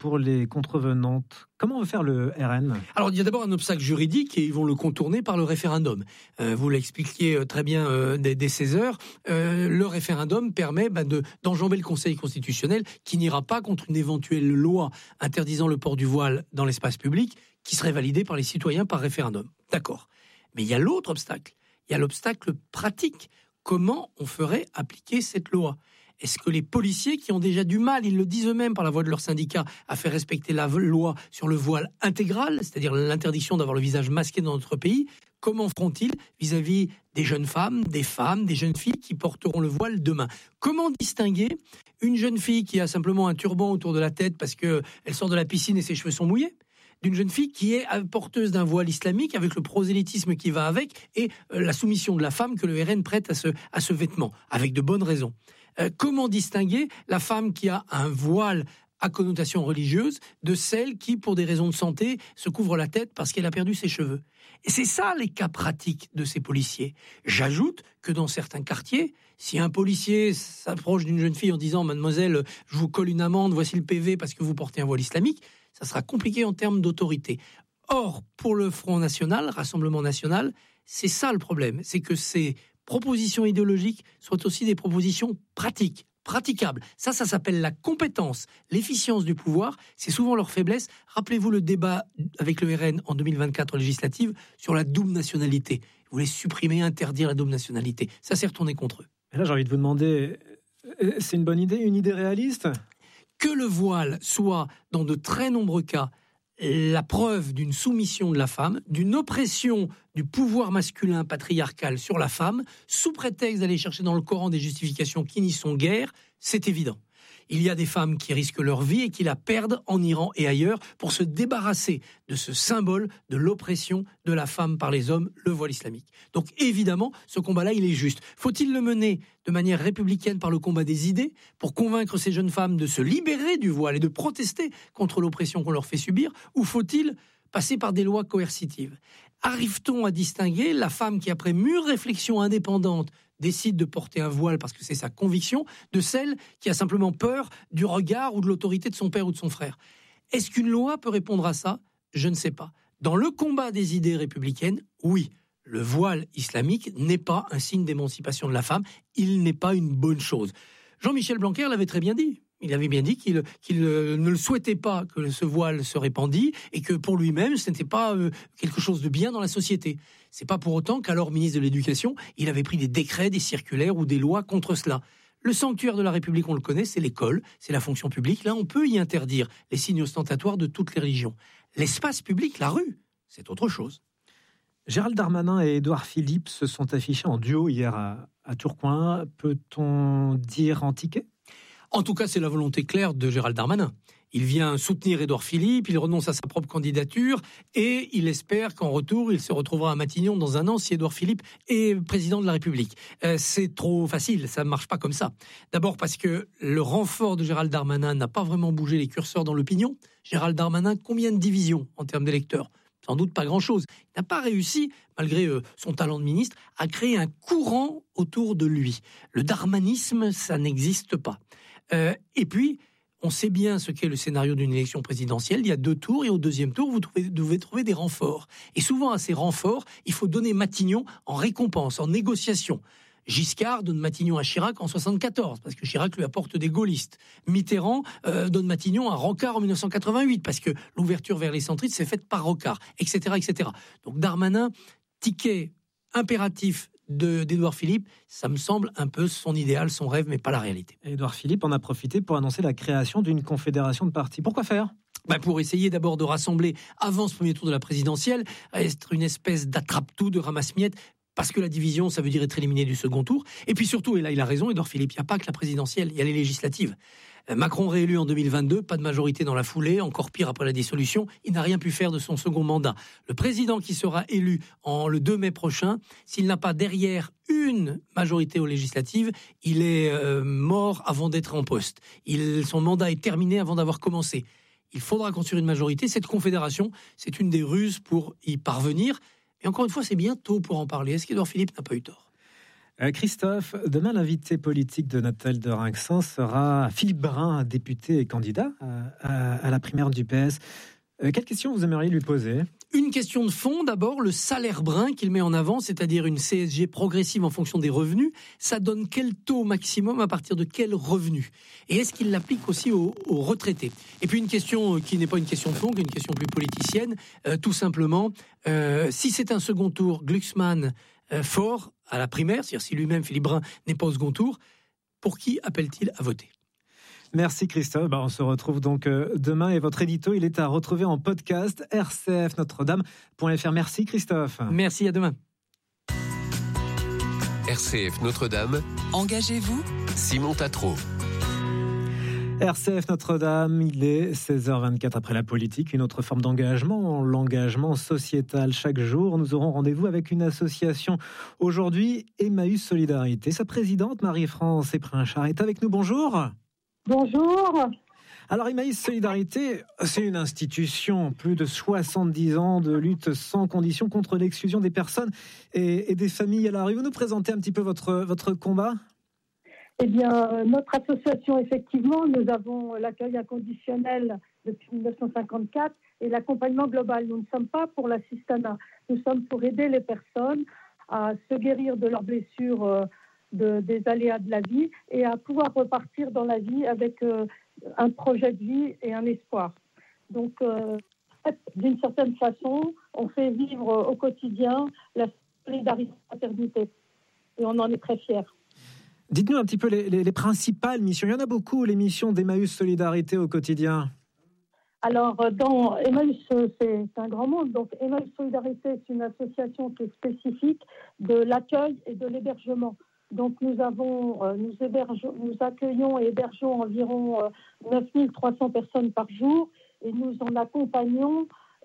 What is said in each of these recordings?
pour les contrevenantes. Comment veut faire le RN ? Alors, il y a d'abord un obstacle juridique et ils vont le contourner par le référendum. Vous l'expliquiez très bien dès 16 heures. Le référendum permet d'enjamber le Conseil constitutionnel qui n'ira pas contre une éventuelle loi interdisant le port du voile dans l'espace public qui serait validée par les citoyens par référendum. D'accord. Mais il y a l'autre obstacle. Il y a l'obstacle pratique. Comment on ferait appliquer cette loi ? Est-ce que les policiers qui ont déjà du mal, ils le disent eux-mêmes par la voix de leur syndicat, à faire respecter la loi sur le voile intégral, c'est-à-dire l'interdiction d'avoir le visage masqué dans notre pays, comment feront-ils vis-à-vis des jeunes femmes, des jeunes filles qui porteront le voile demain ? Comment distinguer une jeune fille qui a simplement un turban autour de la tête parce qu'elle sort de la piscine et ses cheveux sont mouillés ? D'une jeune fille qui est porteuse d'un voile islamique avec le prosélytisme qui va avec et la soumission de la femme que le RN prête à ce vêtement, avec de bonnes raisons. Comment distinguer la femme qui a un voile à connotation religieuse de celle qui, pour des raisons de santé, se couvre la tête parce qu'elle a perdu ses cheveux ? Et c'est ça les cas pratiques de ces policiers. J'ajoute que dans certains quartiers, si un policier s'approche d'une jeune fille en disant « Mademoiselle, je vous colle une amende, voici le PV parce que vous portez un voile islamique », ça sera compliqué en termes d'autorité. Or, pour le Front National, Rassemblement National, c'est ça le problème, c'est que ces propositions idéologiques soient aussi des propositions pratiques, praticables. Ça s'appelle la compétence, l'efficience du pouvoir, c'est souvent leur faiblesse. Rappelez-vous le débat avec le RN en 2024 législative sur la double nationalité. Ils voulaient supprimer, interdire la double nationalité. Ça s'est retourné contre eux. Et là, j'ai envie de vous demander, c'est une bonne idée, une idée réaliste ? Que le voile soit, dans de très nombreux cas, la preuve d'une soumission de la femme, d'une oppression du pouvoir masculin patriarcal sur la femme, sous prétexte d'aller chercher dans le Coran des justifications qui n'y sont guère, c'est évident. Il y a des femmes qui risquent leur vie et qui la perdent en Iran et ailleurs pour se débarrasser de ce symbole de l'oppression de la femme par les hommes, le voile islamique. Donc évidemment, ce combat-là, il est juste. Faut-il le mener de manière républicaine par le combat des idées pour convaincre ces jeunes femmes de se libérer du voile et de protester contre l'oppression qu'on leur fait subir, ou faut-il passer par des lois coercitives ? Arrive-t-on à distinguer la femme qui, après mûre réflexion indépendante, décide de porter un voile parce que c'est sa conviction, de celle qui a simplement peur du regard ou de l'autorité de son père ou de son frère ? Est-ce qu'une loi peut répondre à ça ? Je ne sais pas. Dans le combat des idées républicaines, oui, le voile islamique n'est pas un signe d'émancipation de la femme, il n'est pas une bonne chose. Jean-Michel Blanquer l'avait très bien dit. Il avait bien dit qu'il ne le souhaitait pas que ce voile se répandît et que pour lui-même, ce n'était pas quelque chose de bien dans la société. C'est pas pour autant qu'alors ministre de l'Éducation, il avait pris des décrets, des circulaires ou des lois contre cela. Le sanctuaire de la République, on le connaît, c'est l'école, c'est la fonction publique. Là, on peut y interdire les signes ostentatoires de toutes les religions. L'espace public, la rue, c'est autre chose. Gérald Darmanin et Édouard Philippe se sont affichés en duo hier à Tourcoing. Peut-on dire en ticket ? En tout cas, c'est la volonté claire de Gérald Darmanin. Il vient soutenir Édouard Philippe, il renonce à sa propre candidature et il espère qu'en retour, il se retrouvera à Matignon dans un an si Édouard Philippe est président de la République. C'est trop facile, ça ne marche pas comme ça. D'abord parce que le renfort de Gérald Darmanin n'a pas vraiment bougé les curseurs dans l'opinion. Gérald Darmanin, combien de divisions en termes d'électeurs ? Sans doute pas grand-chose. Il n'a pas réussi, malgré son talent de ministre, à créer un courant autour de lui. Le darmanisme, ça n'existe pas. Et puis, on sait bien ce qu'est le scénario d'une élection présidentielle. Il y a 2 tours et au 2e tour, vous devez trouver des renforts. Et souvent, à ces renforts, il faut donner Matignon en récompense, en négociation. Giscard donne Matignon à Chirac en 1974, parce que Chirac lui apporte des gaullistes. Mitterrand donne Matignon à Rocard en 1988, parce que l'ouverture vers les centristes s'est faite par Rocard, etc., etc. Donc Darmanin, ticket impératif d'Édouard Philippe, ça me semble un peu son idéal, son rêve, mais pas la réalité. Édouard Philippe en a profité pour annoncer la création d'une confédération de partis. Pourquoi faire ? Pour essayer d'abord de rassembler, avant ce premier tour de la présidentielle, être une espèce d'attrape-tout, de ramasse-miettes, parce que la division, ça veut dire être éliminé du second tour. Et puis surtout, et là il a raison, Édouard Philippe, il n'y a pas que la présidentielle, il y a les législatives. Macron réélu en 2022, pas de majorité dans la foulée, encore pire après la dissolution, il n'a rien pu faire de son second mandat. Le président qui sera élu le 2 mai prochain, s'il n'a pas derrière une majorité aux législatives, il est mort avant d'être en poste. Son mandat est terminé avant d'avoir commencé. Il faudra construire une majorité. Cette confédération, c'est une des ruses pour y parvenir. Et encore une fois, c'est bien tôt pour en parler. Est-ce qu'Édouard Philippe n'a pas eu tort ? Christophe, demain l'invité politique de Nathalie Derinxen sera Philippe Brun, député et candidat à la primaire du PS. Quelle question vous aimeriez lui poser ? Une question de fond, d'abord, le salaire brun qu'il met en avant, c'est-à-dire une CSG progressive en fonction des revenus, ça donne quel taux maximum à partir de quel revenu ? Et est-ce qu'il l'applique aussi aux retraités ? Et puis une question qui n'est pas une question de fond, qui est une question plus politicienne, tout simplement, si c'est un second tour, Glucksmann fort à la primaire, c'est-à-dire si lui-même, Philippe Brun, n'est pas au second tour, pour qui appelle-t-il à voter ? Merci Christophe. On se retrouve donc demain et votre édito, il est à retrouver en podcast rcfnotredame.fr. Merci Christophe. Merci, à demain. RCF Notre-Dame. Engagez-vous, Simon Tatro. RCF Notre-Dame, il est 16h24 après la politique, une autre forme d'engagement, l'engagement sociétal. Chaque jour, nous aurons rendez-vous avec une association. Aujourd'hui, Emmaüs Solidarité. Sa présidente, Marie-France Éprinchard, est avec nous. Bonjour. Bonjour. Alors Emmaüs Solidarité, c'est une institution, plus de 70 ans de lutte sans condition contre l'exclusion des personnes et des familles à la rue. Vous nous présentez un petit peu votre combat ? Eh bien, notre association, effectivement, nous avons l'accueil inconditionnel depuis 1954 et l'accompagnement global. Nous ne sommes pas pour l'assistanat, nous sommes pour aider les personnes à se guérir de leurs blessures, des aléas de la vie et à pouvoir repartir dans la vie avec un projet de vie et un espoir. Donc, d'une certaine façon, on fait vivre au quotidien la solidarité, la fraternité et on en est très fiers. Dites-nous un petit peu les principales missions. Il y en a beaucoup, les missions d'Emmaüs Solidarité au quotidien. Alors, dans Emmaüs, c'est un grand monde. Donc, Emmaüs Solidarité, c'est une association qui est spécifique de l'accueil et de l'hébergement. Donc, nous accueillons et hébergeons environ 9300 personnes par jour et nous en accompagnons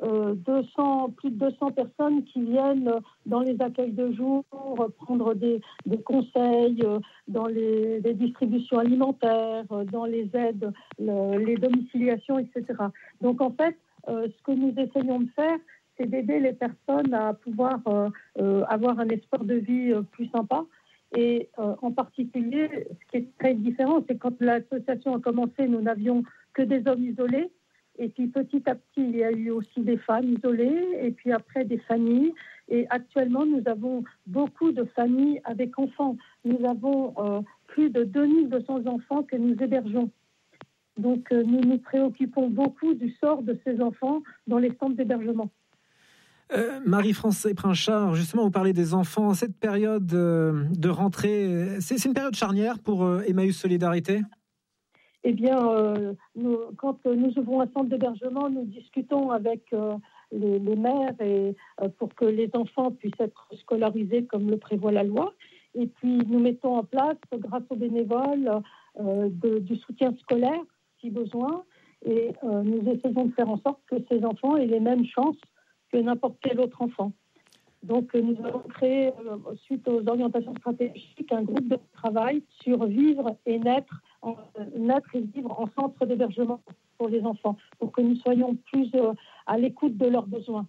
plus de 200 personnes qui viennent dans les accueils de jour, prendre des conseils dans les distributions alimentaires, dans les aides, les domiciliations, etc. Donc, en fait, ce que nous essayons de faire, c'est d'aider les personnes à pouvoir avoir un espoir de vie plus sympa. Et en particulier, ce qui est très différent, c'est quand l'association a commencé, nous n'avions que des hommes isolés. Et puis petit à petit, il y a eu aussi des femmes isolées, et puis après des familles. Et actuellement, nous avons beaucoup de familles avec enfants. Nous avons plus de 2200 enfants que nous hébergeons. Donc nous nous préoccupons beaucoup du sort de ces enfants dans les centres d'hébergement. Marie-France Éprinchard, justement, vous parlez des enfants. Cette période de rentrée, c'est une période charnière pour Emmaüs Solidarité ? Eh bien, quand nous ouvrons un centre d'hébergement, nous discutons avec les mères pour que les enfants puissent être scolarisés comme le prévoit la loi. Et puis, nous mettons en place, grâce aux bénévoles, du soutien scolaire, si besoin. Et nous essayons de faire en sorte que ces enfants aient les mêmes chances que n'importe quel autre enfant. Donc, nous avons créé, suite aux orientations stratégiques, un groupe de travail sur vivre et naître et vivre en centre d'hébergement pour les enfants, pour que nous soyons plus à l'écoute de leurs besoins.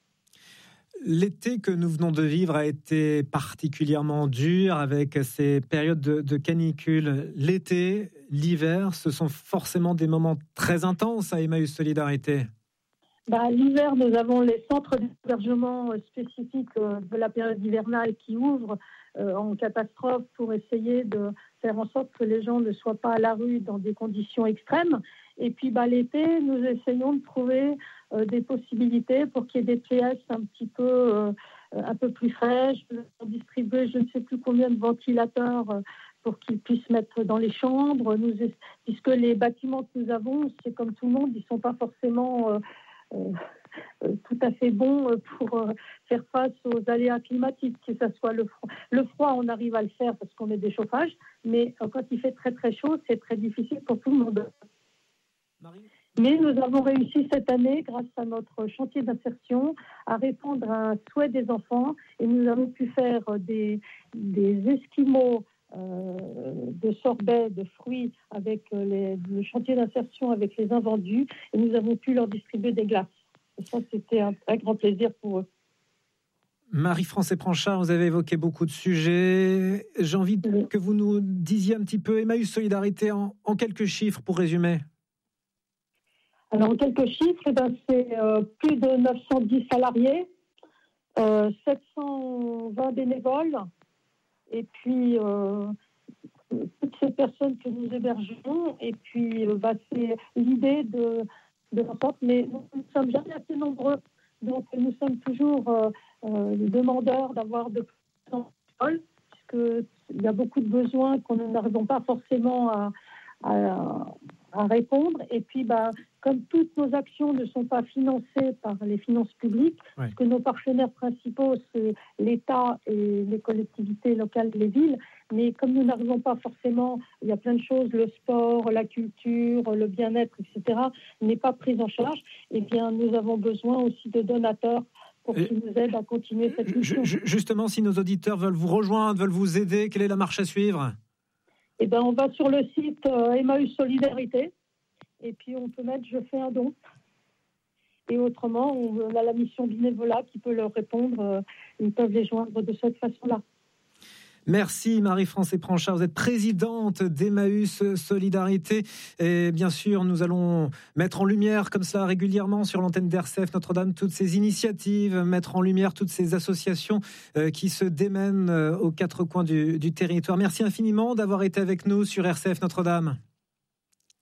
L'été que nous venons de vivre a été particulièrement dur avec ces périodes de canicule. L'été, l'hiver, ce sont forcément des moments très intenses à Emmaüs Solidarité. L'hiver, nous avons les centres d'hébergement spécifiques de la période hivernale qui ouvrent en catastrophe pour essayer de faire en sorte que les gens ne soient pas à la rue dans des conditions extrêmes. Et puis l'été, nous essayons de trouver des possibilités pour qu'il y ait des pièces un peu plus fraîches, distribuer je ne sais plus combien de ventilateurs pour qu'ils puissent mettre dans les chambres. Puisque les bâtiments que nous avons, c'est comme tout le monde, ils ne sont pas forcément tout à fait bons pour faire face aux aléas climatiques, que ce soit le froid. Le froid, on arrive à le faire parce qu'on met des chauffages, mais quand il fait très très chaud, c'est très difficile pour tout le monde. Marie. Mais nous avons réussi cette année, grâce à notre chantier d'insertion, à répondre à un souhait des enfants et nous avons pu faire des esquimaux de sorbet, de fruits avec le chantier d'insertion avec les invendus et nous avons pu leur distribuer des glaces. Et ça, c'était un très grand plaisir pour eux. Marie-France Épranchard, vous avez évoqué beaucoup de sujets. J'ai envie que vous nous disiez un petit peu Emmaüs Solidarité en quelques chiffres pour résumer. Alors, en quelques chiffres, c'est plus de 910 salariés, 720 bénévoles, et puis toutes ces personnes que nous hébergeons. Et puis, c'est l'idée de la sorte, mais nous ne sommes jamais assez nombreux. Donc, nous sommes toujours demandeurs d'avoir de plus en plus, puisqu'il y a beaucoup de besoins qu'on n'arrivons pas forcément à répondre. Et puis, comme toutes nos actions ne sont pas financées par les finances publiques, parce que nos partenaires principaux, c'est l'État et les collectivités locales, les villes, mais comme nous n'arrivons pas forcément, il y a plein de choses, le sport, la culture, le bien-être, etc., n'est pas pris en charge, eh bien, nous avons besoin aussi de donateurs pour qu'ils nous aident à continuer cette mission. Justement, si nos auditeurs veulent vous rejoindre, veulent vous aider, quelle est la marche à suivre ? Eh bien, on va sur le site Emmaüs Solidarité, et puis on peut mettre « Je fais un don ». Et autrement, on a la mission bénévolat qui peut leur répondre. Ils peuvent les joindre de cette façon-là. Merci Marie-France Épranchard, vous êtes présidente d'Emmaüs Solidarité. Et bien sûr, nous allons mettre en lumière comme cela régulièrement sur l'antenne d'RCF Notre-Dame toutes ces initiatives, mettre en lumière toutes ces associations qui se démènent aux quatre coins du territoire. Merci infiniment d'avoir été avec nous sur RCF Notre-Dame.